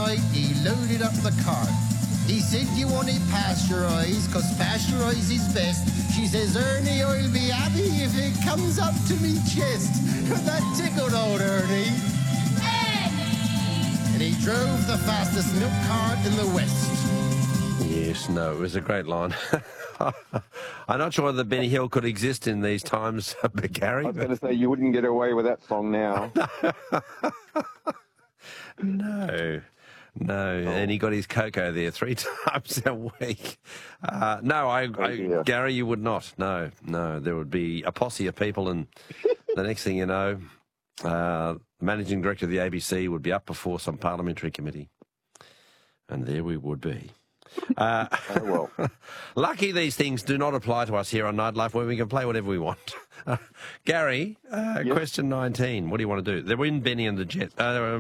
night he loaded up the cart. He said, you want it pasteurised, 'cause pasteurised is best. She says, Ernie, I'll be happy if it comes up to me chest. That tickled old Ernie. And he drove the fastest milk cart in the West. Yes, no, it was a great line. I'm not sure whether Benny Hill could exist in these times, Gary. I was going to say, you wouldn't get away with that song now. No. And he got his cocoa there 3 times a week. Gary, you would not. No, there would be a posse of people, and the next thing you know, managing director of the ABC would be up before some parliamentary committee, and there we would be. Well. Lucky these things do not apply to us here on Nightlife, where we can play whatever we want. Gary, Yes. Question 19. What do you want to do? They're in Benny and the Jets.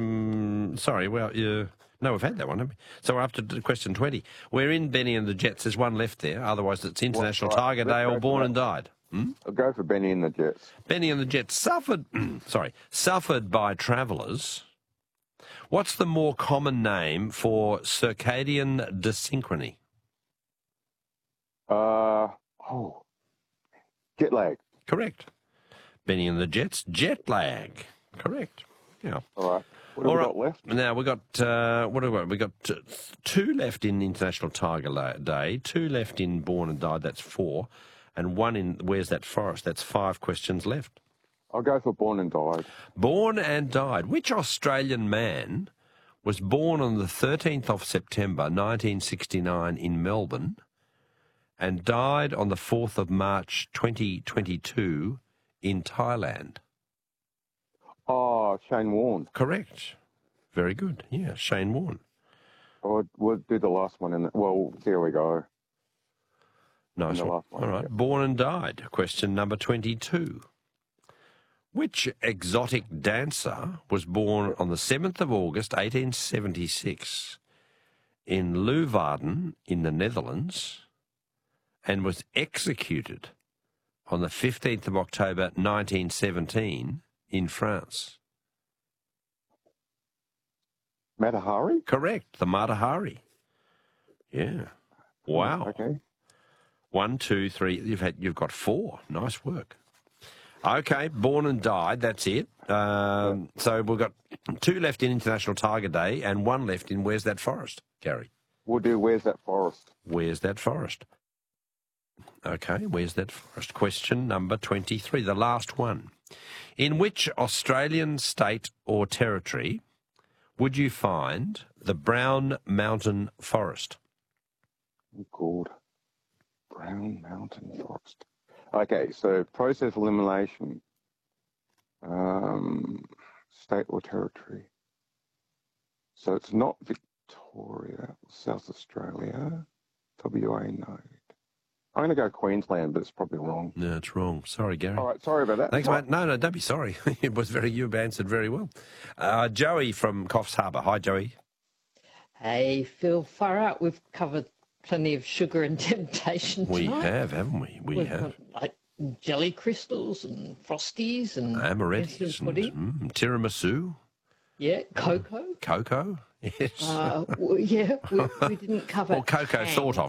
No, we've had that one, haven't we? So we're up to question 20. We're in Benny and the Jets. There's one left there. Otherwise, it's International Tiger Day or Born and Died. I'll go for Benny and the Jets. Benny and the Jets suffered by travellers. What's the more common name for circadian desynchrony? Jet lag. Correct. Benny and the Jets, jet lag. Correct. Yeah. All right. What have we got left? Now we got what have we got? We got 2 left in International Tiger Day, 2 left in Born and Died. That's 4, and 1 in Where's That Forest? That's 5 questions left. I'll go for Born and Died. Born and Died. Which Australian man was born on the 13th of September 1969 in Melbourne and died on the 4th of March 2022 in Thailand? Oh, Shane Warne. Correct. Very good. Yeah, Shane Warne. We'll do the last one. Well, there we go. Nice one. All right. Yeah. Born and Died. Question number 22. Which exotic dancer was born on the 7th of August 1876 in Leeuwarden in the Netherlands and was executed on the 15th of October 1917 in France? Mata Hari? Correct, the Mata Hari. Yeah. Wow. Okay. 1, 2, 3. You've got 4. Nice work. Okay, Born and Died. That's it. So we've got 2 left in International Tiger Day and 1 left in Where's That Forest, Gary? We'll do Where's That Forest? Where's That Forest? Okay, Where's That Forest? Question number 23, the last one. In which Australian state or territory would you find the Brown Mountain Forest? Oh, God. Brown Mountain Forest. Okay, so process elimination, state or territory. So it's not Victoria, South Australia, WA, no. I'm going to go Queensland, but it's probably wrong. No, it's wrong. Sorry, Gary. All right, sorry about that. Thanks, mate. No, don't be sorry. You've answered very well. Joey from Coffs Harbour. Hi, Joey. Hey, Phil, far out. We've covered plenty of sugar and temptation tonight. We have, haven't we? We've got, like jelly crystals and frosties and amarettis and tiramisu. Yeah, cocoa. Cocoa, yes. We didn't cover Well, cocoa, tang. sort of.